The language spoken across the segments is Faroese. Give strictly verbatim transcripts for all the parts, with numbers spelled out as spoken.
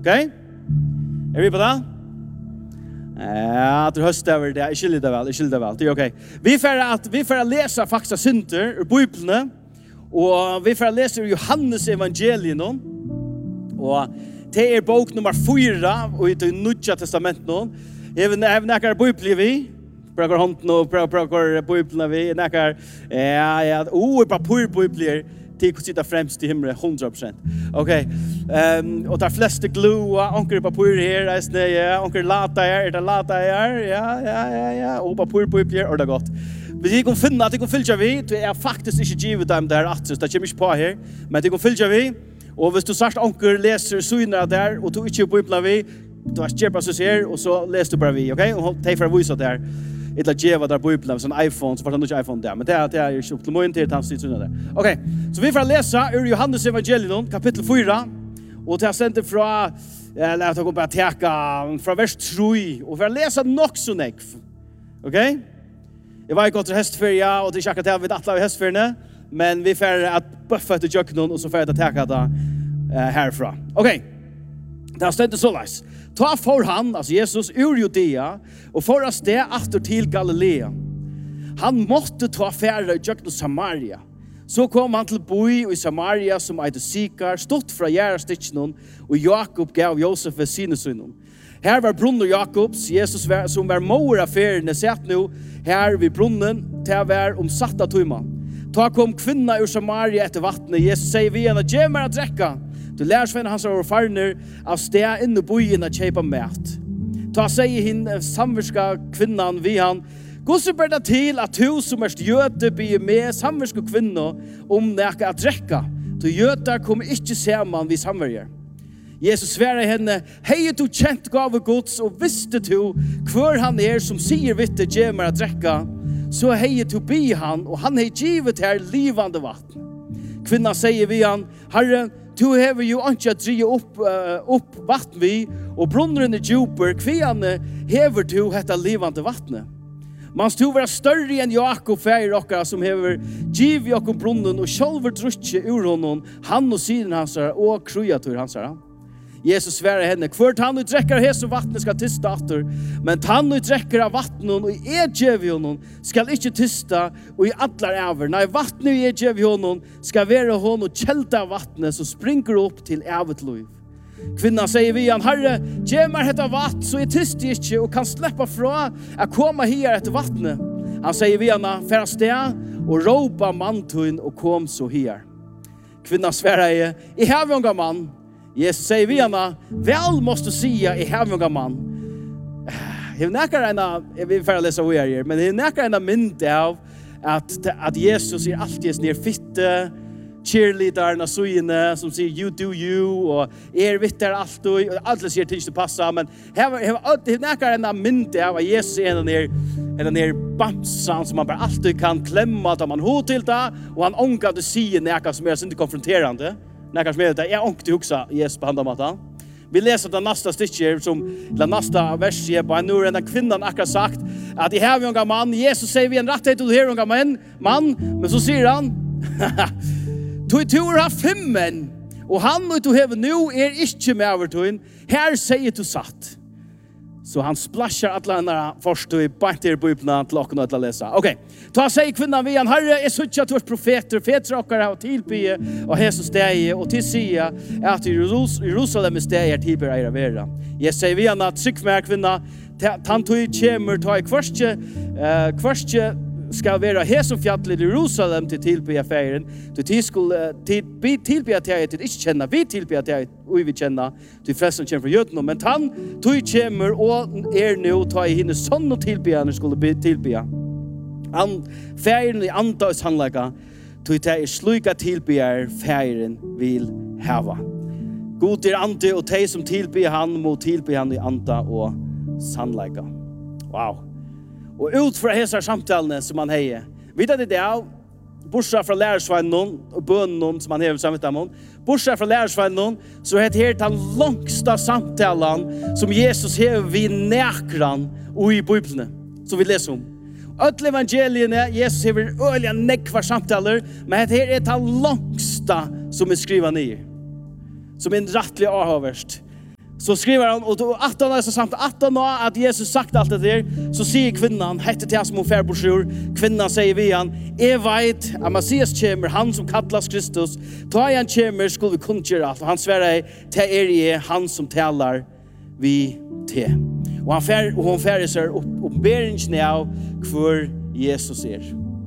Okay? Er vi på det? Ja, du høster over det. Jeg skylder det vel, jeg skylder det vel. Det er ok. Vi får at vi får lese faktisk synder ur Bibelene, og vi får lese ur Johannes evangelien, og det er bok nummer fyra, og i det Nya testamentet. Jeg har nekker Bibelen vi, prakker hånden og prakker Bibelen vi, nekker, ja, ja, oh, papur Bibelen til å sitte fremst i himmelen, hundra prosent. Ok, um, og det er fleste gloa, onker papur her, ja, onker lata her, er det lata her, ja, ja, ja, ja, og papur Bibelen, og det er godt. Hvis jeg kan finne at jeg kan fylle vi, det er faktisk ikke givet dem der attes, det kommer ikke på her, men jeg kan fylle vi, og hvis du sagt onker leser syner der, og du ikke Bibelen vi, du har kjøpet så ser, og så leser du bare vi, ok? Og det er for å vise der, et eller djeva der Bibelen, sånn iPhone, så får du ikke iPhone der, men det er, det er ikke opp til måten til at han sier syner der. Ok, så vi får lese ur Johannes evangelium, kapittel fyra, og til jeg sendte fra, jeg lærte å gå på teka, fra vers tre, og for å lese nok så nekv, ok? Jeg var ikke godt til hestferie, og det er ikke akkurat det vi dattler i hestferiene, men vi får at bøffe etter jøkkenen, og så får jeg teka det uh, herfra. Ok, det er stendt så leis. Ta for han, altså Jesus, ur Judea, og for oss det atter til Galilea. Han måtte ta færre i jøkken Samaria. Så kom han til boi i Samaria som eide Sikar, stått fra Gjærestikken, og Jakob gav Josef ved sine sønnen. Her var brunnen Jakobs, Jesus var, som var mor av ferien, sett nå her ved brunnen, til å være omsatt av tøyma. Ta kom kvinna ur Samaria etter vattnet. Jesus sier vi henne, «Gje meg å drekke!» Du lærersvenner hans over farner av sted inne byen å kjøpe mat. Ta sier henne samverska kvinnan vi han, «Hvordan ber det til at du som er jøde blir med samverska kvinna om nekka å drekke? Du jøder kommer ikke sammen vi samverger.» Jesus svarer henne, «Hei du kjent gave gods, og visste du hvor han er som sier vitte gje meg å drekke, så hei du bi han, og han hei givet her livande vatten.» Kvinnan sier vi han, «Herre, du hever jo ikke å drige opp, uh, opp vatten vi, og brunneren er djuper, kviane hever du hetta livande vattnet. Mans du var større enn Jakob færer okkara som hever giv Jakob brunnen, og sjálfur drutje ur honom, han og siden hansara, og kreatur hansara. Jesus svarer henne, «Hvort han og drekker hese vattnet skal tista atter, men han og drekker av vattnet og er djev i honom skal ikke tista og i atlar æver. Nei, vattnet og er djev i honom skal være hon og kjelta av vattnet som springer opp til ævet liv.» Kvinnan sier vi han, «Herre, djev meg hetta vatt, så jeg tister ikke og kan sleppa fra å komme her etter vattnet.» Han sier vi han, «Færa sted og råpa mantun og kom så her.» Kvinnan svarer jeg, «Jeg har unga mann.» Jesus sier vi henne, vel måste säga i hevnga man. Jeg nekker en av, jeg vil færre lese hva jeg gjør, men jeg nekker en av mynd av at, at Jesus er alltid nere fitte, cheerleaderne, søyene, som sier you do you, og er vitter alt, og alle sier ting som passer, men jeg nekker en av mynd av at Jesus er en av nere, en av nere bamsan som man bare alltid kan klemma, da man hod til det, og han ångar du sier nekker som er ikke konfronterende. När kanske med det är ångte huxa Jesus på handa matan. Vi läser det nästa stycke som den nästa vers är på nu den kvinnan akkurat sagt att i här unga man Jesus säger vi en rätthet till här unga man man men så säger han du tur har fem män och han och du har nu är inte med över tun här säger du satt. Så han splashar alla andra först och bant er bibeln till och att läsa. Okej. Ta sig kvinnan vi han herre är så att du är profeter, fetrokare och tillbe och Jesus steg och till sia att Jerusalem är steg tillbe era vera. Jag säger vi han att tryckmärk kvinna tant och kommer ta i kvarste eh kvarste ska vara här som fjället i Jerusalem till tillbe affären till till skulle till be tillbe att jag inte känna vi tillbe att jag och vi känna till festen kommer från jöten men han tog kommer och är nu ta i hennes son och tillbe han skulle be tillbe han färden i antas handlägga tog ta i sluka tillbe är färden vill hava god är ante och te som tillbe han mot tillbe han i anta och sannlägga wow. Og ut fra hese samtalene som man heier. Vet du det er? Bortsett fra lærersvennen og bønnen som man hever sammen med dem. Bortsett fra lærersvennen så er det her den langste samtalen som Jesus hever vid nekran og i Bibelene. Som vi leser om. Alle evangeliene, Jesus hever øyelige nekvar samtaler, men det her er den langste som er skrivet ned. Som er en rettelig avhøverst. så skriver han, og attan er så samt attan nå at Jesus sagt alt det der, så sier kvinnan, hette til som hun fer på sjur, kvinnan sier vi han, jeg vet at Messias kommer, han som kallas Kristus, ta han kommer, skulle vi kunne gjøre alt, og han sverre, til er jeg, han som talar vi til. Og han fer, og hun fer seg oppenberingen av hvor Jesus er.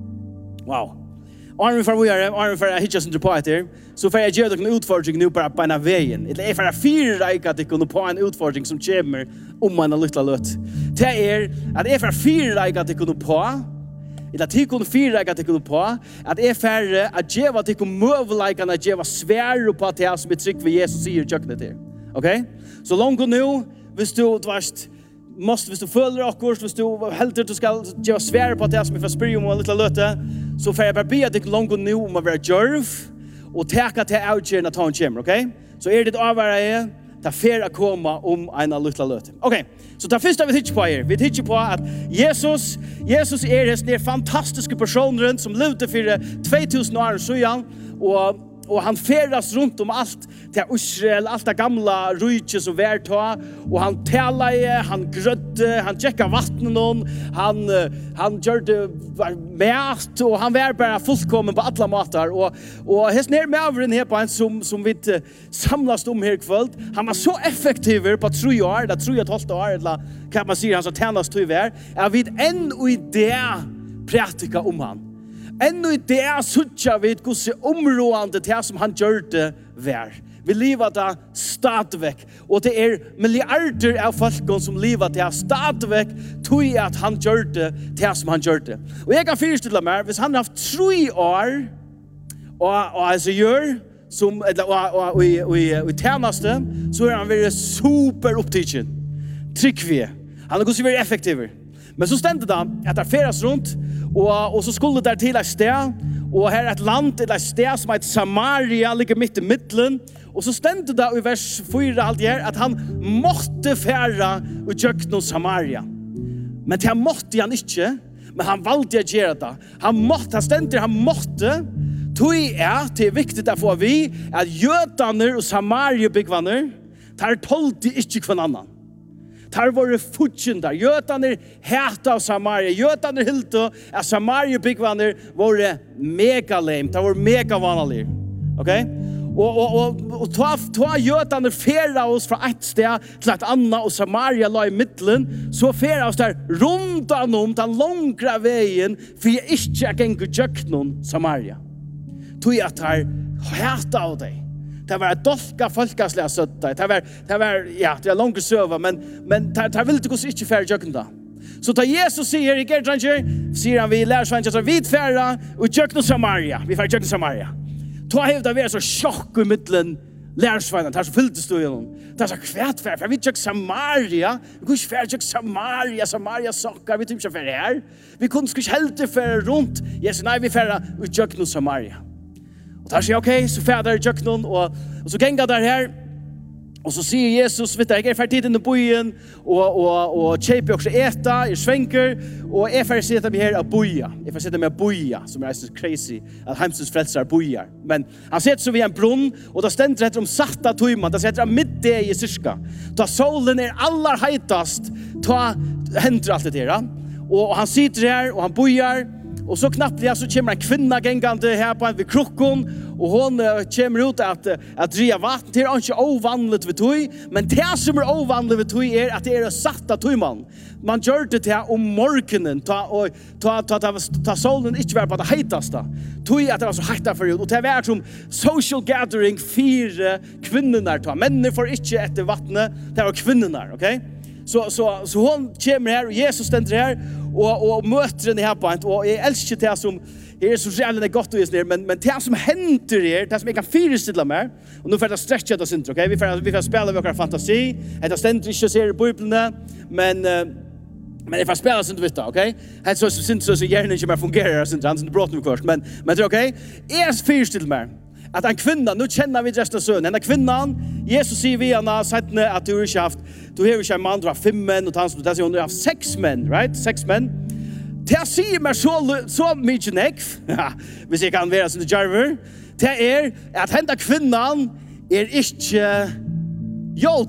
Wow. Arne for vi är Arne för hitcha sin på här så för jag gör det en utfordring nu bara på en vägen. Det är för att fyra rika att det kunde på en utfordring som kommer om man har lite lött. Det är att det är för att fyra rika att det kunde på eller att det kunde fyra rika att det kunde på att det är för att ge vad det kunde möjligheten att ge vad svär på att det som är tryck för Jesus säger jöknet det. Okej? Så långt nu hvis du varst måste hvis du följer akkurat hvis du helt du ska ge svär på att det som är för spyr om lite lött så får jag bara be att det långt nu om att vara djörv och täcka till outgärna ta en kämmer, okej? Så är det avvara är ta fer att komma om en lilla löt. Okej, så ta första vi tittar på här. Vi tittar på att Jesus, Jesus är den fantastiska personen som levde för tvåtusen år sedan och och han färdas runt om allt till Israel, allt det gamla riket som var ta och han talade, han grödde, han checkade vattnen, han han gjorde mat och han var bara fullkommen på alla matar och och häst ner med över den här på en som som vi samlas om här kväll. Han var så effektiv på tre år, det tror jag tolv år eller kan man säga han så tjänas till var. Jag vet en och idé praktika om han. Ännu det är sucha vet hur så områdande det som han gjorde vär. Vi lever där stadväck och det är miljarder av folk som lever där stadväck tog att han gjorde det som han gjorde. Och jag kan förställa mig hvis han har haft tre år och och alltså gör som och och och och tjänaste så är han väldigt super upptagen. Trick vi. Han är ganska effektiv. Men så stände det att det färdas runt och och så skulle det till ett ställe och här ett land eller ett ställe som heter Samaria ligger mitt i mitten och så stände det i vers fyra allt här att han måste färra och kökna Samaria. Men det måste han inte, men han valde att göra det. Han måste, han stände han måste. Tog är det är viktigt att få vi att jötarna och Samaria byggvarna tar tolv inte kvar annan. Tar var futchen där. Jötarna häta av Samaria. Jötarna hilto att Samaria byggvarna var mega lame. Det var mega vanligt. Okej? Och och och och ta ta jötarna färra oss från ett ställe till ett annat och Samaria låg i mitten så färra oss där runt om den långa vägen för jag inte kan gå jöknon Samaria. Tog jag tar häta av dig. Det var ett dolka folkasliga sötta. Det var det var ja, det är långt söva men men det vill inte gå så inte färra jökna. Så tar Jesus säger i Gertranger säger han vi lär sig att vid färra och jökna Samaria. Vi färra jökna Samaria. Ta hävda vi är så chock i mitten lärsvänner. Det är så fyllt stå igenom. Det är så kvärt för för vi jökna Samaria. Vi kunde färra jökna Samaria, Samaria sockar vi typ för här. Vi kunde skulle helt för runt. Jesus nej vi färra och jökna Samaria. Och där säger okej så färrar jöknon och och så gänga där här. Och så säger Jesus, vet jag, är för tiden i bojen och och och chepe också äta i svänker och är för sätta mig här att boja. Är för sätta mig att boja som är så crazy att hemsens frälsar bojar. Men han sätter så vid en brunn och då ständer det om satta tojman. Då sätter han mitt det i syska. Då solen är allra hetast ta händer allt det där. Och han sitter här och han bojar. Och så knappt ja så kommer en kvinna gängande här på en vid krockon och hon uh, kommer ut att att dria vatten till är inte ovanligt vid toj men det som är ovanligt vid toj är att det är satta tojman. Man gör det till om morgonen ta och ta ta ta, ta solen inte var på det hetaste. Toj att det var så hetta för och det var som social gathering för kvinnorna ta män får inte efter vattnet det var kvinnorna, okej? Okay? Så så så hon kommer här och Jesus ständer här och och möter den här på ett och jag älskar det som är så jävla gott och just där men men det som händer är det som jag kan förestilla mig och nu för att stretcha det inte okej vi får vi får spela våra fantasi det ständer inte så i Bibeln men men det får spela sånt vet du okej det så syns så så gärna inte mer fungerar sånt han brought nu kurs men men det är okej är förestilla mig att en kvinna, nu känner vi resten av sönen, en kvinnan, Jesus säger vi henne, säger att du har inte haft, du har inte en man, du har fem män, och du har haft sex män, right? Sex män. Det säger mig så, så mycket nekv, hvis jag kan vara sån jarver, det är att hända kvinnan är inte gjort,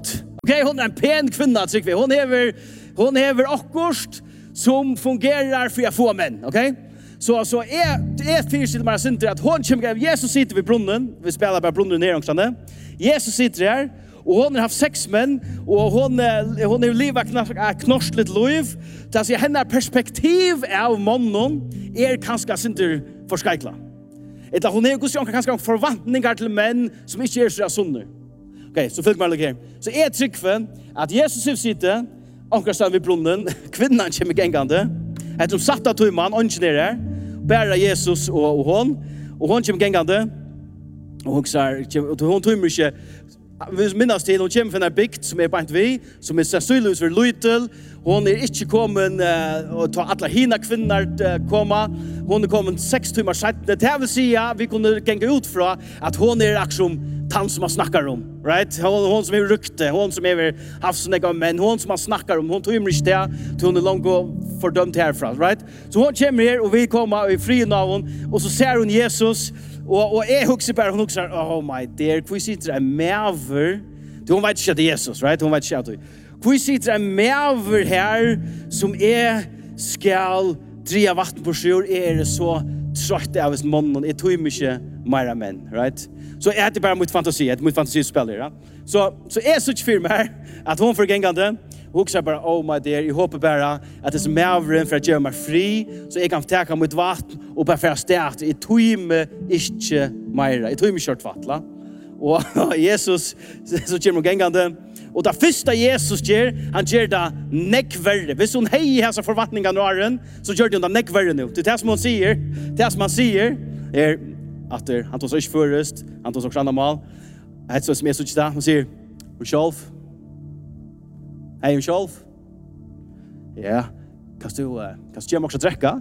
Okej, hon är en pen kvinna, tycker vi. Hon hever, hon hever akkurst som fungerar för att få män, okej? Så så är är fyrs till bara synder att hon kommer Jesus sitter vid brunnen. Vi spelar bara brunnen ner omkring. Jesus sitter här och hon har haft sex män och hon hon är livat knorst lite liv. Det är hennes perspektiv av mannen är kanske synder förskräckla. Eller hon är kanske kanske förväntningar till män som inte är så sunda. Okej, så följ mig lite här. Så är tryckfen att Jesus sitter omkring vid brunnen, kvinnan kommer gängande. Ett som satt att man ingenjörer, bara Jesus och och hon och hon kommer gängande. Och hon säger hon tror mycket. Vi minns till hon kommer från en bygd som är bant vi, som är sälslös för Lutel. Hon är inte kommen och ta alla hina kvinnor komma. Hon är kommen sex timmar sedan. Det vill säga vi kunde gänga ut från att hon är aktion tant som man snackar om, right? Hon, hon som är rykte, hon som är haft såna män, hon som man snackar om, hon tog ju inte det, till hon är långt fördömt härifrån, right? Så hon kommer här och vi kommer i fri av hon, och så ser hon Jesus, och, och jag huxar bara, hon huxar, oh my dear, vi sitter en mäver, hon vet inte att det är Jesus, right? Hon vet inte att det är. Vi sitter en mäver här, som är skall driva vatten på sjur, är det så trött av en mån, och är tog mycket mera män, right? Så är det bara mot fantasi, ett mot fantasispel, ja. Så så är så film här att hon för gängande och så bara oh my dear, jag hoppas bara att det är mer för att göra mig fri så jag kan ta mot vatten och bara för start i tvime inte mera. I tvime kört vattla. Och Jesus så kommer gängande och det första Jesus gör, han gör det näckvärre. Hvis hon hej här så förvattningar nåren så gör det näckvärre nu. Det är som hon säger, det är som man säger är att han tog sig inte förrest, han tog sig också andra mal. Det är så som jag såg där, han säger, hon själv. Hej, hon själv. Ja, kan du, kan du göra också dräcka?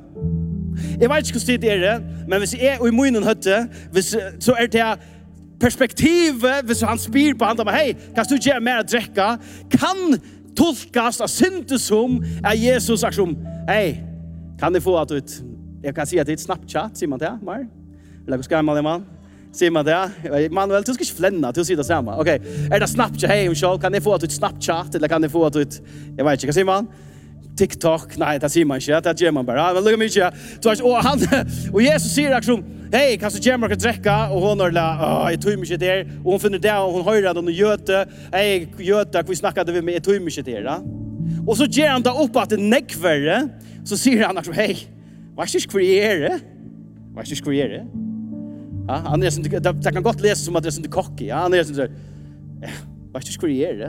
Jag vet inte hur det är, men hvis jag är i munnen hötte, så är det perspektivet, hvis han spyr på han, hej, kan du göra mer dräcka? Kan tolkas av syntes som är Jesus sagt som, hej, kan du få att ut, jag kan säga att det är ett Snapchat, säger man det, Mar? Eller hur ska man man? Säger man det? Manuel, du ska inte flänna, du säger det samma. Okej, är det Snapchat? Hej, Michelle, kan ni få att ut Snapchat? Eller kan ni få att ut, jag vet inte, vad säger man? TikTok? Nej, det säger man inte, det gör man bara. Men look at me, ja. Och, han, och Jesus säger också, hej, kan du göra mig att dräcka? Och hon har åh, jag tog mig där. Och hon finner det, och hon hör att hon göter. Hej, göter, vi snackade vi med, jag tog mig där. Och så ger han det upp att det är näckvärre. Så säger han också, hej, vad ska jag göra? Vad ska jag göra? Ja, han är inte, det, det kan gott läsa som att det är inte cocky. Ja, han är inte så, ja, vad ska jag göra?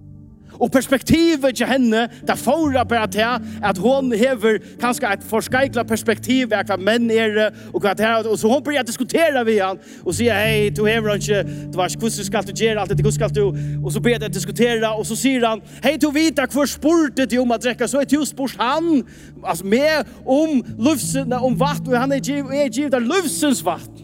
Och perspektivet till henne, det får bara till att hon har kanske ett förskräckligt perspektiv av vad män är och vad det här. Och så hon börjar diskutera med han och säger, hej, du har inte, du var hur ska du göra allt det, hur ska du? Och så börjar de diskutera och så säger han, hej, du vet att för sportet dig om att dricka, så är det ju sport han, alltså med om lufsen, om vatten, och han är givet av lufsens vatten.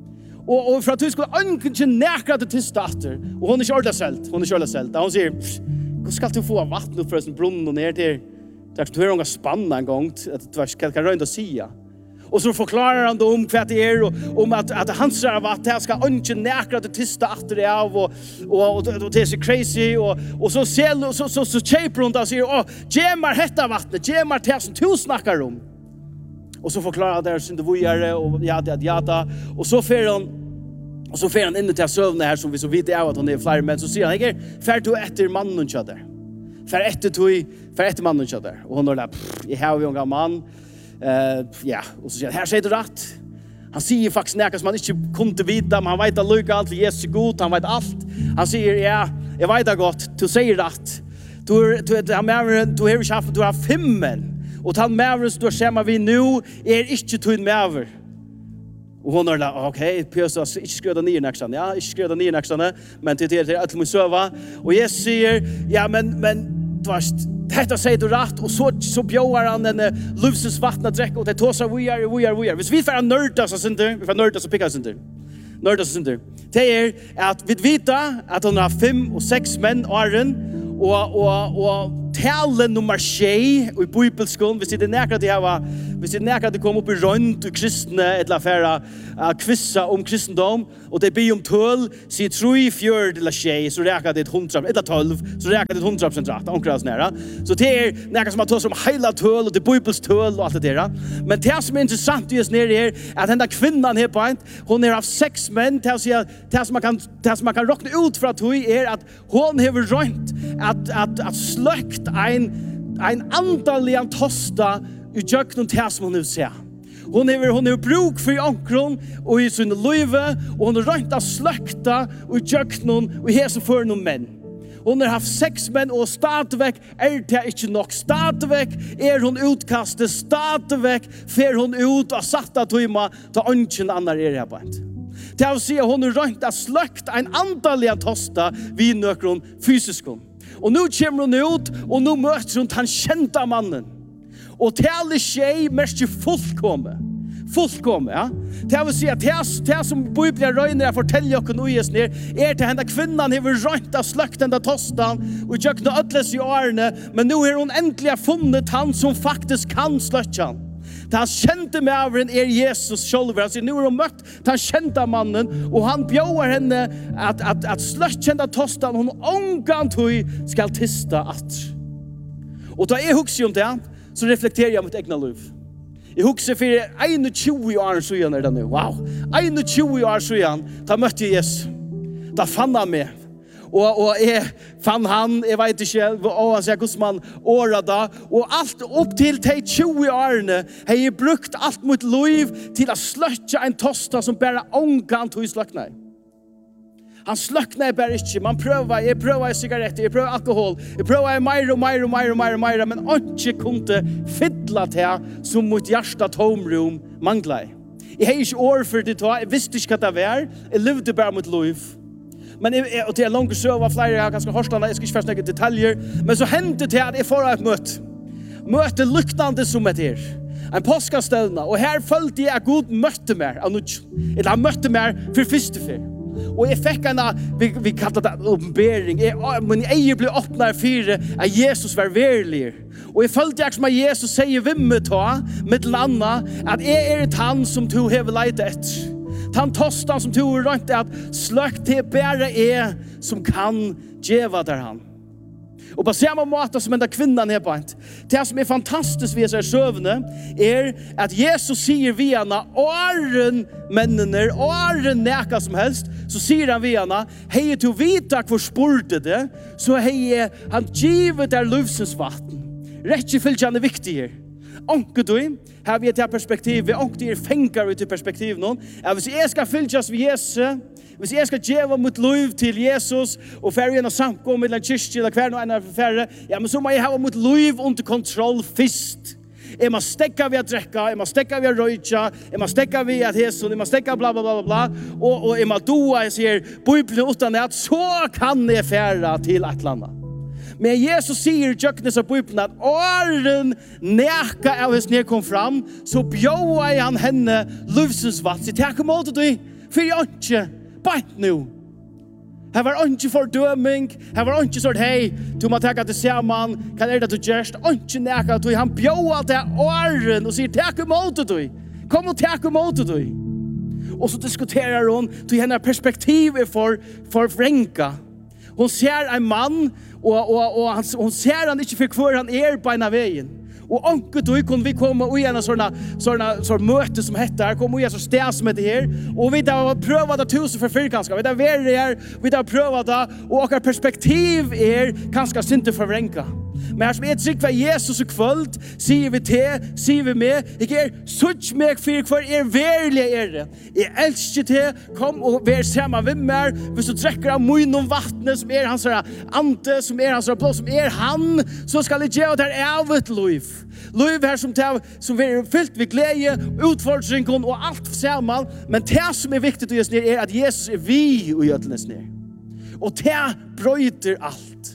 Och, och för att du skulle inte näkra det till starter, och hon är inte ordentligt sält, hon är inte ordentligt sält, och hon säger, hur ska du få vatten upp för en brunn och ner till det är några spanna en gång att du kan kan röna säga. Och så förklarar han då om vad det är och om att att han säger att det ska inte näkra det tysta efter det av och och, och, och det är så crazy och och så ser så så så chaper hon då säger åh gemar hetta vattnet gemar det som du snackar om. Och så förklarar där sin det vojare och ja det ja det och så för hon och så fer han in till sövna här som vi så vitt är att hon är fler men så säger han igår fär du efter mannen chatter. Fär efter tog fär efter mannen chatter och hon har där i har vi en man eh ja och så säger här säger du rätt. Han säger faktiskt näka som man inte kunde vita men han vet att lucka allt Jesus är god han vet allt. Han säger ja jag vet det gott du säger rätt. Du du han mer du har ju haft du har fem män och han mer du ser vi nu är inte tog mer. Och hon har där okej, pösa inte skröda ner nästan. Ja, inte skröda ner nästan, men till till att må söva. Och jag säger, ja men men tvärst detta säger du rätt och så så bjöar han en lufsens vatten att dricka och det tar så vi är vi är vi är. Hvis vi får nörda så inte, vi får nörda så picka inte. Nörda så inte. Det är att vi vita att hon har fem och sex män åren och och och tale nummer tjej i bibelskolen, hvis det er nekret de hava, hvis det er nekret de kom opp i rønt og kristne, et eller affæra uh, kvissa om kristendom, og det blir om tøl, sier tru fjord eller tjej, så räkar det hundra, eller tolv, så räkar det hundra prosent rakt, omkring næra. Så det er nekret som har tås om heila tøl, og det er bibelstøl og alt det der. Men det som er interessant i oss nere er, at denne kvinnan her på en, hun har haft sex menn, til å si at det som man kan, det som man kan råkne ut fra tog er at hun har rønt at, at, at sløkt ein, ein andaliga tosta i djøknen til som hun vil se. Hon har hon har bruk för ankron och i sin live och hon har rönt att slökta och i djøknen och här så för någon män. Hon har haft sex män och stadväck är det inte nog. Stadväck är hon utkastet, stadväck för hon ut och satt att hon ta ungen annar är det på ett. Det vill säga hon har rönt att slökta en andaliga tosta vid nökron fysiskon. Och nu kommer hon ut och nu möter hon den kända mannen. Och tale tjej mest fullkomme. Fullkomme, ja. Det vill säga att det som Bibeln röjner jag fortäljer och nu är ner är till henne kvinnan har rönt att slökt den där tostan och jökna ödles i årene, men nu har hon äntligen funnit han som faktiskt kan slöka. Det han kände med över är Jesus själv. Alltså nu har hon mött den kända mannen och han bjöar henne att, att, att slökända tostan hon ångant hur ska tista att. Och då är huxig om det så reflekterar jag mitt egna liv. Jag huxar för tjugo år sedan är det nu. Wow. tjugo år sedan då mötte jag Jesus. Då fann han mig. Och och jag fann han, jag vet inte själv, och han säger hur man åra då och allt upp till de tjugo åren har jag brukt allt mot liv till att slöka en tosta som bara ångant hos slökna. Han slöknar bara inte. Man prövar, jag prövar cigaretter, jag prövar alkohol, jag prövar mer och mer och mer och mer och mer, men inte kunde fylla det som mot hjärsta tomrum manglar. Jag har inte år för det, jag visste inte vad det var, jag levde bara mot liv. Men jag, och det är långt så var flera, jag har ganska hörstande, jag ska inte fästa detaljer, men så hände det att jag får ett möte. Möte luktande som ett här. En påskaställna, och här följde jag att Gud mötte mig, eller han mötte mig för första för. Och jag fick en, vi, vi kallar det uppenbering, men jag blev öppnare för att Jesus var verklig. Och jag följde jag som att Jesus säger vimmet ta, med landa, att jag är ett han som du har lejtat efter. Han tostan som du har rönt att slökt det bara är som kan geva där han. Och på samma måte som den där kvinnan här på ett. Det som är fantastiskt vid sig sövne är att Jesus säger vid henne, åren männen, åren näka som helst, så säger han vid henne, hej du vita kvar spurte det, så hej han givet där livsens vatten. Rätt fyllt han är viktig här. Onke du, här vi ett här perspektiv, vi onke er fänkar ut i perspektiv någon. Ja, hvis jag ska fyllas vid Jesus, hvis jag ska geva mot liv till Jesus och färre en samkom med en kyrkje eller kvar någon annan färre, ja, men så må jag ha mot liv under kontroll först. Jag måste stäcka vid att dräcka, jag måste stäcka vid att röjka, jag måste stäcka vid att häsa, jag måste stäcka bla bla bla bla och, och jag måste doa, jag säger, Bibeln utan att så kan jag färra till ett landa. Men Jesus säger i Jöknes av Bibeln att åren näka av hans ner kom fram, så bjöar han henne livsens vatt. Så tack emot dig, för jag inte, bara nu. Här var inte fördömning, här var inte sånt, hej, du må tacka till samman, kan är det du görst, inte näka dig. Han bjöar till åren och säger tack emot dig, kom och tack emot dig. Och så diskuterar hon till hennes perspektiv för, för fränka. Hon ser en man och och och han hon ser han inte för kvar han är på ena vägen. Och onke då kunde vi komma och igen såna såna så möte som heter här kommer ju så stäs som det här och vi har prövat att tusen för för kanske vi har varit här vi har prövat det och våra perspektiv är kanske inte förvränka. Men här som är tryck för Jesus och kvöld säger vi till, säger vi med, jag är such meg för kvar er verkliga är det. Jag älskar det, kom och vär samman med mig, hvis du dräcker av mun och vattnet som är hans ante, som är hans blod, som är han, så ska det ge det här av ett liv. Liv här som tar, som är fyllt vid glädje, utfordring och allt samman, men det som är viktigt just nu är att Jesus är vi och gödles ner. Och det bryter allt.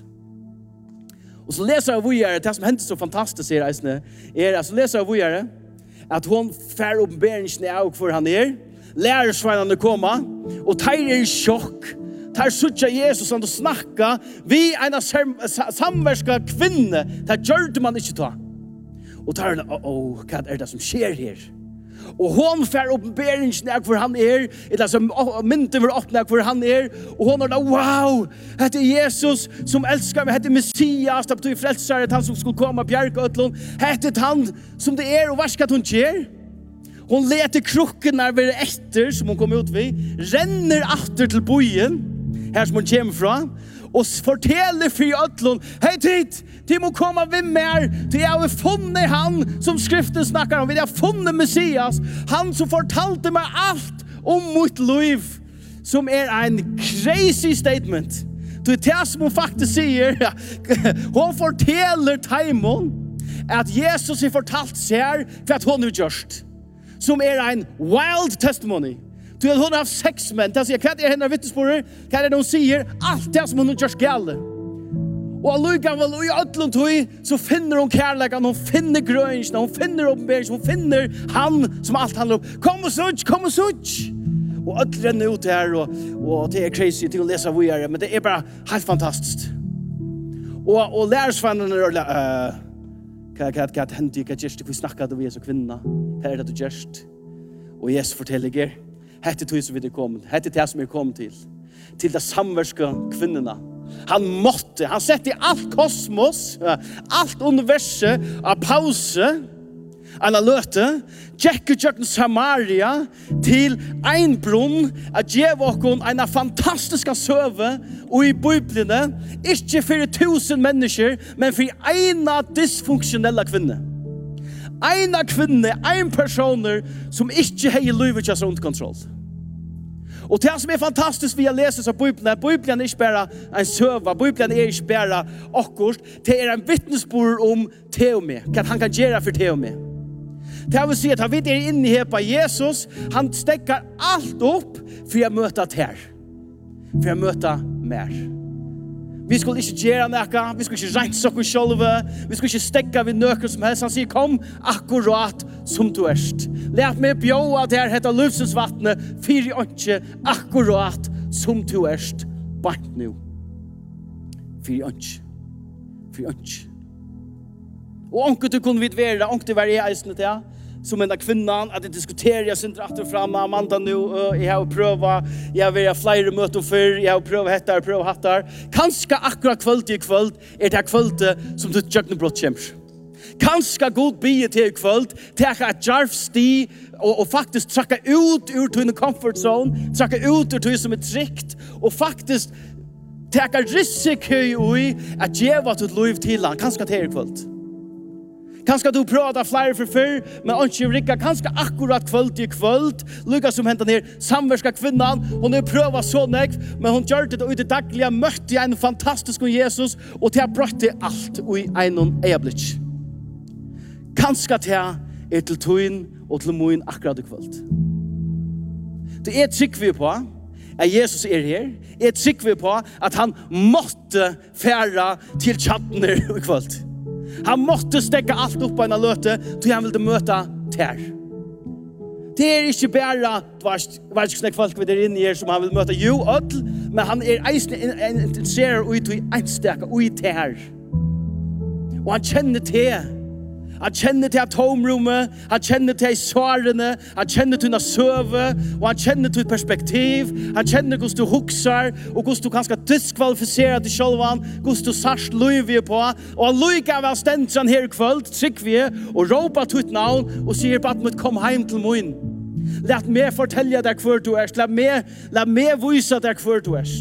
Och så läser jag vidare, det som händer så fantastiskt är det, är att så läser jag vidare att hon fär uppenbarelsen av för han är, lärarsvänarna komma och tar er i chock, tar sucha Jesus och snacka vi en samverska kvinna tar gjorde man inte ta. Och tar oh vad är det som sker här? Och hon får uppenbarelsen av för han är, eller som mynten för öppna för han är, och hon har wow, det är Jesus som älskar mig, det är Messias, det betyder frälsare, han som skulle komma bjärka ötlån, det är han som det är och varskat hon ger. Hon leter krockorna vid efter som hon kommer ut vid, renner efter till bojen, här som hon kommer från, och fortäller för ötlån, hej tid, de må komma vid mer, till jag har funnit han som skriften snackar om, vi har funnit Messias, han som fortalte mig allt om mitt liv, som är en crazy statement. Det är det som hon faktiskt säger, hon fortäller Taimon, att Jesus har fortalt sig för att hon har gjort, som är en wild testimony. Du har hon haft sex män. Det säger vad är hennes vittnesbörd? Vad är det hon säger? Allt det som hon har gjort galet. Och alluga väl i ödlund så finner hon kärleken, hon finner grönsen, hon finner uppenbarelsen, hon finner han som allt handlar om. Kom och such, kom och such. Och ödlund renner ut här och, och det är crazy till att läsa vidare, men det är bara helt fantastiskt. Och, och lärarsvännerna är uh, vad vad hände jag just vi snackade vi så kvinna. Vad är det du just? Och Jesus fortäller er hette tog som vi det kom. Hette det som vi kom till. Till de samverska kvinnorna. Han måtte, han sette i allt kosmos, allt universet av pause, alla löte, tjekke tjekken Samaria till ein brunn, att ge okon en fantastiska söve och i Bibeln, inte för tusen människor, men för ena dysfunktionella kvinnor. Ena kvinne, en personer som inte har livet just under kontroll. Och det som är fantastiskt vi har läst så Bibeln, Bibeln är inte bara en söva, Bibeln är inte bara akkurat, det är en vittnesbörd om Teome, vad han kan göra för Teome. Det vill säga att han vet är inne här på Jesus, han stäcker allt upp för att möta det här. För att möta mer. Vi skulle inte göra något, vi skulle inte rensa oss själva, vi skulle inte stäcka vid nöker som helst. Han säger, kom akkurat som du är. Lät mig bjöa det här heter livsens vattne, för inte akkurat som du är. Bara nu. För inte. För inte. Och onke du kunde vid vara, onke du var i eisen till jag. Som en av kvinnan, att det diskuterar jag sin rätt och fram Amanda nu, jag har prövat, jag har varit flera möten för, jag har prövat hettar, prövat hattar. Kanske akkurat kvöld i kvöld är det kvöldet som du tjökna brott kämpar. Kanske god bie till kvöld, täcka ett jarvsti och, och faktiskt tracka ut ur din comfort zone, tracka ut ur din som är tryggt och faktiskt täcka risiko i att ge vad du liv till han. Kanske det är kvöld. Kanske du pratar flera för för men inte rikka kanske akkurat kvöld i kvöld Lucas som hämtar ner samverska kvinnan hon har prövat så nek men hon gör det ut i dagliga mötte en fantastisk Jesus och det har brått allt och i en ögonblick. Kanske det är till toin och till moin akkurat i kvöld. Det är tycker vi på att Jesus är här. Är tycker vi på att han måste färra till chattner i kvöld. Han måste stäcka allt upp på en löte till han ville möta tär. Det är inte bara vad ska folk vid in här som han vill möta ju öll, men han är intresserad ut i en stäcka och i tär. Och han känner till Han känner till atomrummet, han känner till svarene, han känner till söve, och han känner till perspektiv, han känner hur du huxar, och hur du kanske diskvalificerar dig själv, hur du särskilt löjver på, och han lojka väl ständigt han här i kväll, tryck vi, och ropar till ett namn, och säger på att man kom hem till mun. Lät mig fortälja dig hur du är, lät mig, lät mig visa dig hur du är.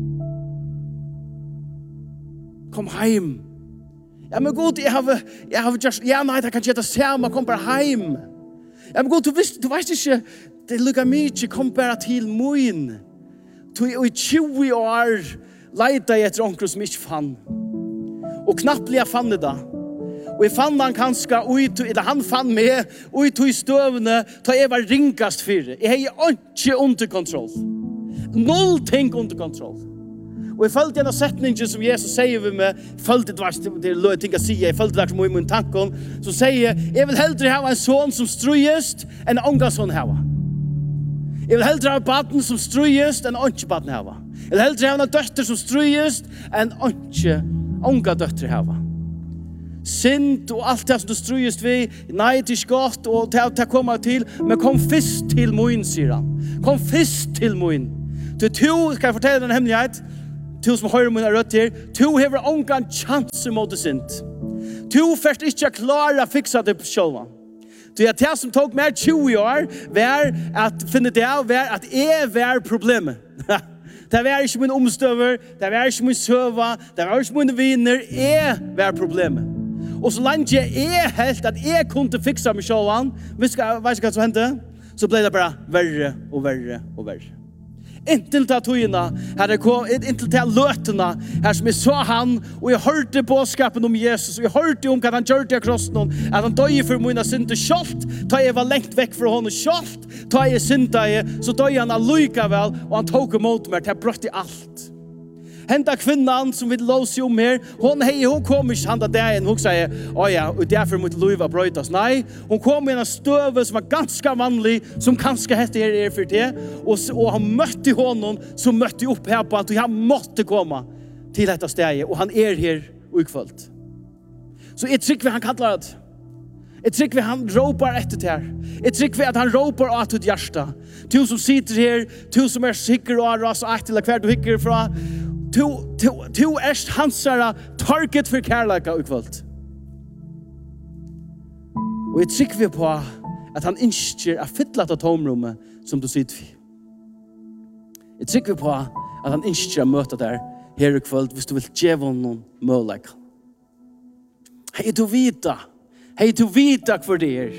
Kom hem. Ja, men god, jeg har, jeg har just, ja, nei, det kan ikke det samme, kom bare heim. Ja, men god, du visst, du vet ikke, det lukker mye, kom bare til moin. Du i tjue år leide jeg etter onker som ikke fann. Og knapplig jeg fann det da. Og jeg fann han kanskje, eller han fann meg, og jeg tog i støvene, da jeg var ringast for det. Jeg har ikke under kontroll. Noll ting under kontroll. Og jeg følte en av setningen som Jesus sier ved meg, følte det var det er løy ting å si, jeg følte det var i min tanken, så sier jeg, jeg vil heldre ha en son som strøyest enn unga son hava. Jeg vil heldre ha baden som strøyest enn unge baden hava. Eller heldre ha en døtter som strøyest enn ikke unga døtter hava. Synd og alt det som du strøyest vi, nei, det er ikke godt, og det er kommet til, men kom først til moin, sier han. Kom først til moin. Du, to, skal jeg fortelle den hemmelighet, to som hører min rødt her, to hever unga en chans mot det synd. To først ikke klare å fikse det på sjølva. Det er det som tok mer tjue år, var at finne det av, var at jeg var problemet. Det var ikke min omstøver, det var ikke min søva, det var ikke mine viner, jeg var problemet. Og så langt jeg er helt at jeg kunne fikse meg sjåan, vet du hva som hendte? Så ble det bare verre og verre og verre. Inntil til togene, her er kom, inntil til løtene, her som jeg så han, og jeg hørte påskapen om Jesus, og jeg hørte om hva han gjør til krossen, at han døde for mine synder kjølt, da jeg var lengt vekk fra henne kjølt, da jeg synder, så døde han allikevel, og han tok imot meg til brøtt i alt. Henta kvinnan som vi låser om her, hon hei, hon kom ikke handa dagen, hun sier, å ja, og derfor måtte livet brøytas. Nei, hon kom i en støve som var ganske vanlig, som kanskje hette er er for det, og, og han møtte honom, som møtte opp her på at han måtte komme til dette stedet, og han er her ukvalt. Så jeg trykker han kallar det. Jeg trykker han råpar etter det her. Jeg trykker at han råpar av til hjärsta. Du som sitter her, du som er sikker og ras og etter hver du hikker fra, Tu tu tu erst hansara target for kærleika ukvalt. Og jeg trykker vi på at han innskjer a fylla av tomrummet som du sitter vi. Jeg trykker vi på at han innskjer a møte der her ukvalt hvis du vil gjeve noen mølleik. Hei du vita, hei du vita hva det er.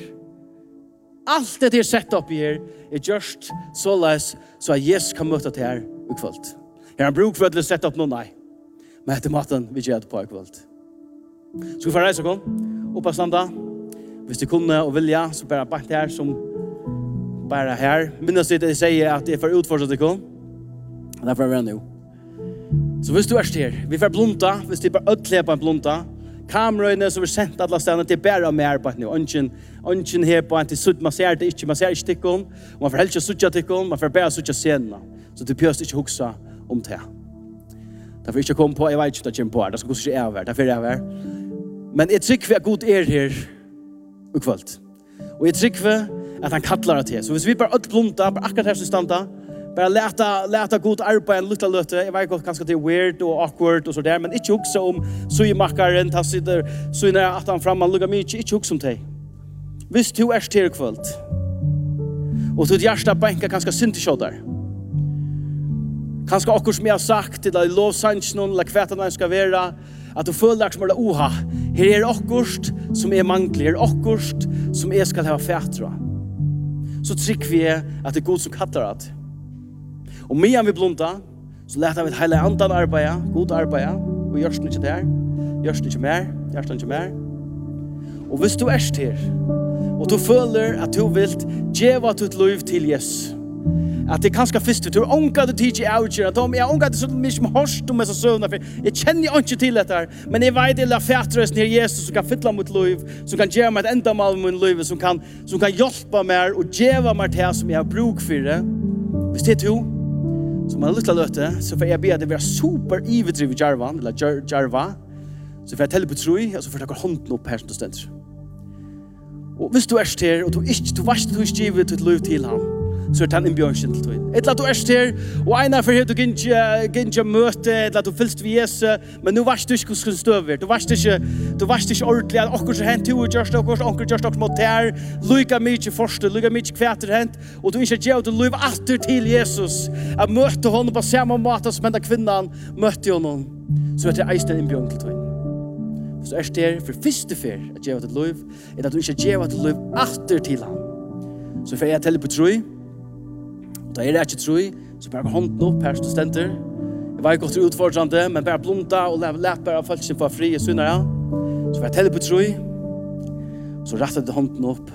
Alt det er sett opp i her er just så les så at Jesus kan møte der ukvalt. Her han bruk for å sette opp noen nei. Men etter maten vi gjør det på i kveld. Så vi får reise kom. Oppa standa. Hvis du kunne og vilja, så bare bak her som bare her. Minnes det jeg sier at jeg får utforske det kom. Og derfor er vi nå. Så hvis du er her, vi får blunta. Hvis det er bare ødelig på en blunta. Kamerøyene som er sendt alle stedene, det er bare mer på nå. Ønsken her på en til sutt. Man ser det ikke, man ser ikke tikkene. Man får helst ikke suttje tikkene, man får bare suttje scenene. Så du pjøst ikke huksa om det. Derfor ikke kom på, jeg vet ikke det kommer på her, det skal ikke jeg være, derfor er jeg være. Men jeg trykker at Gud er her ukvalt. Og jeg trykker at han kattler det til. Så hvis vi bare utblunta, bare akkurat her som standa, bare leta, leta Gud arbeid en liten løte, jeg vet kanskje det er weird og awkward og så der, men ikke hukse om suimakkaren, ta sitter suina at han fram, han lukker mye, ikke hukse om det. Hvis du er til ukvalt, og du hjersta benka kanskje synte kjødder, kanskje akkur som jeg har sagt til deg lovsannsjen eller hva det skal være, at du føler som er det oha. Her er akkurst som er manglig, her er akkurst som jeg skal ha fætra. Så trykker vi at det er Gud som kattler det. Og medan vi blunda, så leter vi et hele andan arbeid, god arbeid, og gjørs det ikke der, gjørs det ikke mer, gjørs det ikke mer. Og hvis du er her, og du føler at du vil gjøre ditt liv til Jesus, at det kanskje først, du er unga du tidlig avgjør, at jeg er unga du så mye som hørst om jeg så søvner, for jeg kjenner jo ikke til dette, men jeg vet det er fætrøsten her Jesus som kan fylle mitt liv, som kan gjøre meg et enda mal med mitt liv, som kan, som kan hjelpe meg og gjøre meg til som jeg har bruk for det. Hvis det er to, som har lyst til å løte, så får jeg be at det være super ivedriv i Jarvan, eller Jarva, så får jeg telle på tro, og så får jeg takke hånden opp her som du stender. Og hvis du er her, og du ikke, du varst du ikke givet ditt liv til ham, så er det en innbjørnsjen til tog. Et eller at du er her, og en av for du ikke møte, et eller at du fylst ved Jesus, men nå varst du ikke hvordan støver. Du varst ikke, du varst ikke ordentlig, at akkurat så hent, du er gjørst akkurat, akkurat gjørst akkurat mot her, lykka mye forstå, lykka mye kvæter hent, og du ikke gjør du liv atter til Jesus, at møte honom på samme måte som denne kvinnan møtte honom, så er det eist en innbjørn til tog. Så er det her for første fer at gjør ditt liv, er at du ikke gjør ditt liv atter til ham. Så får jeg telle på tro, da er det ikke tro, så bare hånden opp her som stender. Jeg var godt utfordrende, men bare blunda og lät bare folk som får fri og sunnere. Så får jeg telle på tro, så rettet jeg hånden opp.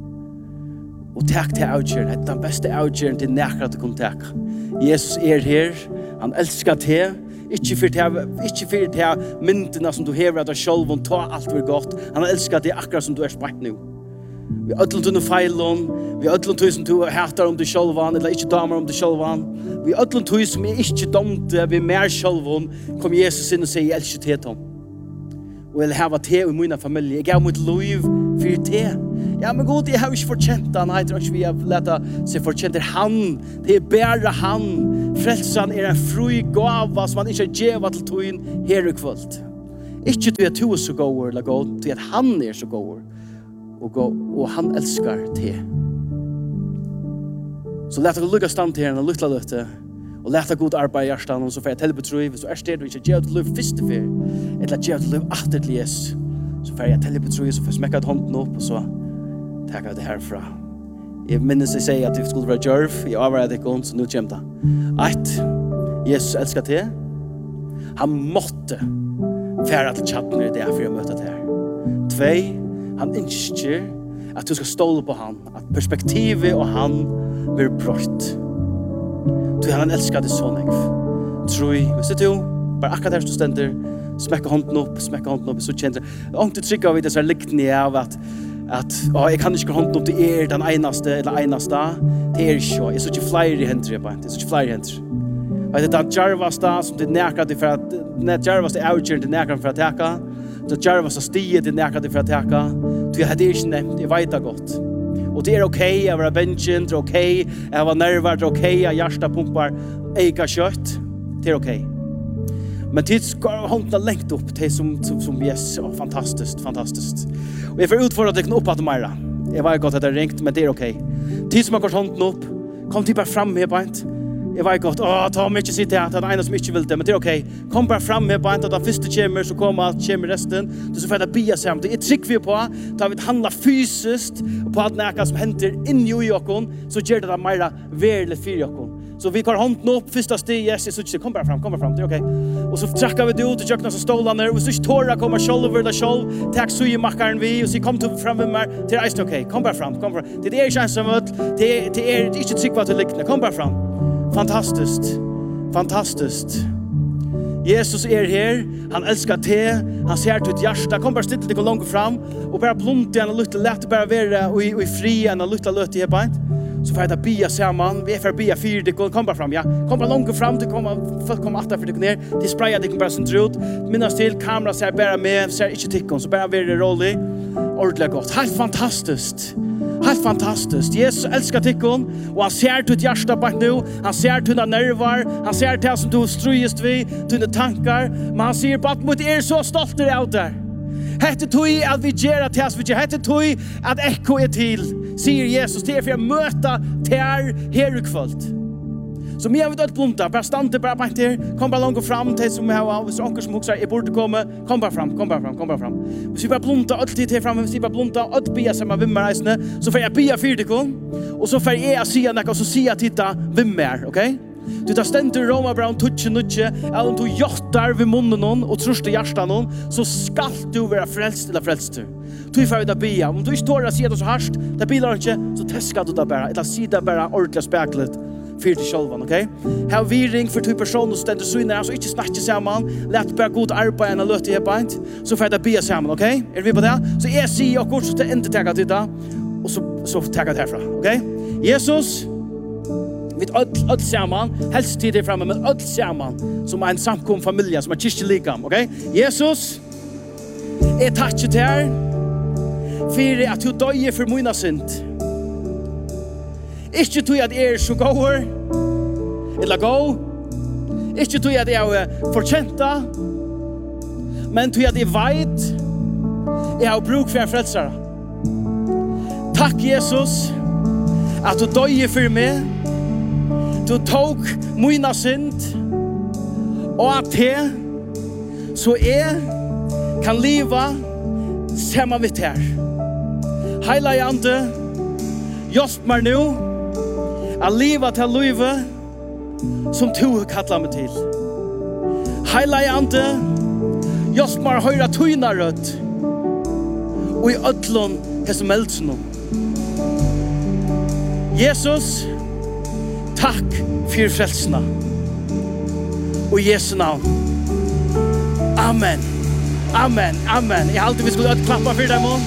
Og takk til avgjøren, det er den beste avgjøren til nærkere til kontakt. Jesus er her, han elsker til, ikke for det, ikke for det myndene som du hever av deg selv og ta alt for godt. Han elsker det akkurat som du er spart nå. Vi ödlun tunnu feilun, vi ödlun tunnu som du hatar om du sjálvan, eller ikkje damer om du sjálvan. Vi ödlun tunnu som er ikkje domte, vi mer sjálvun, kom Jesus inn og sier, jeg elsker te, Tom. Og jeg vil hava te i mina familie. Jeg gav mitt liv for te. Ja, men god, jeg har ikke fortjent han. Jeg tror ikke vi har leta seg fortjent er han. Det er bare han. Frelsan er en fri gava som han ikke har djeva til togjen her i kvöld. Ikke til at du er så god, eller god, til at han er så god. Og, go, og han elskar te. Så leta lukka stand til henne, lukla løtte. Og leta god arbeid i hjertan, og så får jeg tilbetroi, hvis du er sted, og ikke gjør til liv første fyr, eller gjør til liv atter til Jesus, så får jeg tilbetroi, så får jeg smekka hånden opp, og så tar jeg det herfra. Jeg minnes jeg sier at vi skulle være djørv, jeg avvarer det ikke, så nå kommer det. Ett, Jesus elsker til, han måtte fære til chatten i det for å møte det her. Tvei, han ønsker at du skal stole på han, at perspektivet og han blir brøtt. Du han elskar det så nekv. Troi, hvis det du, bare akkurat her du stender, smekka hånden opp, smekka hånden opp, så kjenner jeg. Om du trykker vi det så er liktning av at, at å, jeg kan ikke hånden opp til er den eneste, eller eneste, det er ikke, jeg så ikke flere i henter, jeg bare, det er ikke flere i henter. Og det er den djarvaste som det nekar til for at, den djarvaste avgjøren til nekar for å teka, det djarvaste stiet til nekar til for å teka, du har det ikke nevnt, jeg vet det godt. Og det er okej att vara benchen, det är okej att vara nervar, det är okej att hjärta pumpar eka kött. Det är okej. Men det ska håndla längt upp det som som som yes, oh, fantastiskt, fantastiskt. Och jag får utfordra det upp att mera. Jag var gott att det ringt, men det är okej. Det som har gått hånden upp, kom typ fram här på ett. Jag var gott, åh, ta mig inte sitta här, det är en som inte vill det, men det är okej. Kom bara fram här på ett, att den första kommer så kommer allt, kommer resten. Det så får jag bia sig om det. Jag trycker vi på, då vi handlar fysiskt på att näka som händer in i jokon, så gör det där mera verkligt för jokon. Så vi tar hånden upp, första steg, yes, så kom bara fram, kom bara fram, det är okej. Och så trackar vi det ut och jöknar så stolarna, och så inte tåra kommer själv över det själv, tack så i mackaren vi, och så kom till fram med mig, det är inte okej, kom bara fram, kom fram. Det är inte ensamt, det är inte tryckva till liknande, kom bara fram. Fantastiskt. Fantastiskt. Jesus är här. Han älskar te. Han ser till ett hjärta. Kom bara stilla dig och långt fram. Och bara blunta igen och lukta lätt. Bara vara i, i fri igen och lukta lött i här bänt. Så får jag bia samman. Vi är för att bia fyra dig. Kom bara fram, ja. Kom bara långt fram. Du kommer folk kommer åtta för dig ner. De sprayar dig bara sin trut. Minnas till. Kamera ser bara med. Ser inte tickon. Så bara vara rolig. Ordentligt gott. Helt fantastiskt. Helt fantastiskt. Jesus älskar tikkon och han ser till ett hjärta på nu. Han ser till dina nervar. Han ser till det som du strujest vid. Dina tankar. Men han säger på att mot er så stolt är out där. Hette tog att vi gör det oss. Hette tog att ekko är till. Säger Jesus. Det är för att möta till er här i kvöld. Så vi har vi dött blunta. Bara stande bara på här. Kom bara långt fram till som vi har. Hvis onker som också är borde komma. Kom bara fram. Kom bara fram. Kom bara fram. Hvis vi bara blunta allt tid här fram. Hvis vi bara blunta allt bia samma vimmarreisene. Så får jag bia fyrtikon. Och så får jag säga något. Och så säger jag titta vimmar. Okej? Du tar stendur Roma Brown touch nutche. Eller om du jottar vid munnen någon. Och trösta hjärtan någon. Så skall du vara frälst eller frälst. Du får vi bia. Om du står och säger det så harst. Det bilar inte. Så teskar du det bara. Eller säger bara ordentligt speklet. För till självan, okej? Här vi ring för två personer som ständer så inne här så inte snacka samman. Lät bara god arbete och löt i här point. Så får jag be samman, okej? Är vi på det? Så jag säger och kort så det inte ta det där och så så ta det härifrån, okej? Jesus vid allt allt samman, helst tid det framme med allt samman som en samkom familj som är kyrkligam, okej? Jesus är tack till dig för att du döjer för mina synd. Ikke tog at er så gåer, eller gå. Ikke tog at jeg er fortjenta, men tog at jeg vet, jeg har bruk for en frelsere. Takk, Jesus, at du døde for meg, du tok mine synd, og at jeg, så jeg kan leve sammen med her. Heila i ande, hjelp meg nå, att leva till livet som du kallar mig till. Heila i ande, hjälp mig att höra tyna rött och i ödlon hesum eldsnum. Jesus, tack för frälsna. Och i Jesu namn. Amen. Amen. Amen. Jag har alltid vi skulle klappa för dem.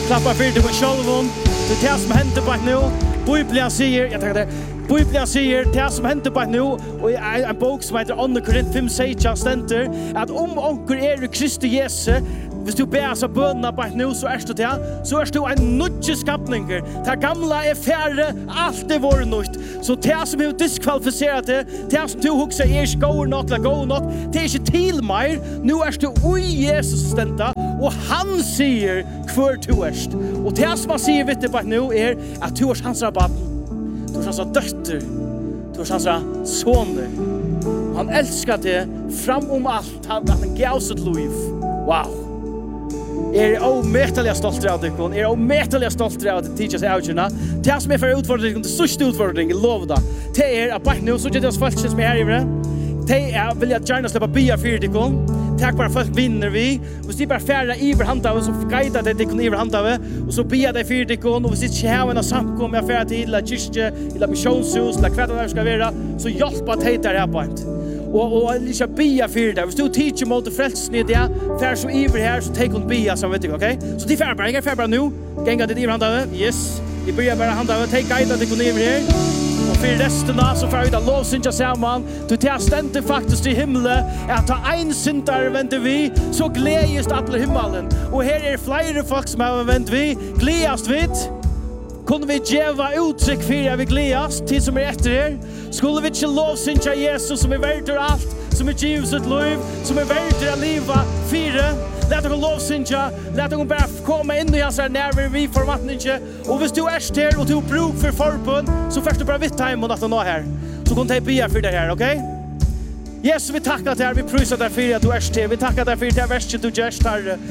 klappa för dig själv. Det är det som händer på nu. Bibeln säger, jag tänker det. Bibeln säger det som händer på nu och en bok som heter Andra Korint fem säger ständer att om onkel är Kristi Jesus, hvis du ber så bønna på nu så är det så är du en nutje skapninger. Det gamla är färre, allt är vår nytt. Så det som är diskvalificerat det, det som du huxar är inte god nog, eller god nog, det är inte till mig. Nu är du i Jesus stända och han säger kvar du är. Och det som han säger vet du på nu är att du är hans rabatt. Du är hans dötter. Du är hans soner. Han älskar det fram om allt. Han, han gav sitt liv. Wow. Er omettelig stolt av det, er omettelig stolt av det teachers outjuna. Det som er for utfordring, det største utfordring, lov da. Det er at bare nå, så gjør det oss folk som er her i det. Det er vil jeg gjerne slippe bia for det, takk bare folk vinner vi. Hvis de bare færre iver handhavet, så guider det de kunne iver handhavet, og så bia det for det, og hvis de ikke har en samkom, jeg færre til, eller kyrkje, eller misjonshus, eller hva det skal være, så hjelper det der her på en. Og og Elisha bia fyrir der. Hvis du teacher mot frelsen i det, fær så iver her så take on bia så vet du, okay? Så de fær bare, jeg fær bare nu. Genga det iver handave. Yes. Vi börjar bara handave. Take guide at det går iver her. Og for resten av så fær vi da lovsynja saman. Du tar stendte faktisk til himmelen. At ta ein syndar venter vi, så gledest alle himmelen. Og her er flere folk som har vent vi. Gledest vidt. Kunne vi djeva uttrykk for at vi gledes til som er etter her? Skulle vi ikke lovsynja Jesus som er verdt alt, som er givet sitt liv, som er verdt av livet fire? Lät dere lovsynja, lät dere bare komme inn i hans her nærmere vi formattninge. Og hvis du er her og du har bruk for forbund, så først du bare vitt hjemme og natt nå her. Så kunne jeg bia for det her, ok? Jesus, vi tackar dig, vi prysar dig för att du är här. Vi tackar dig för det verset du gör, Herre.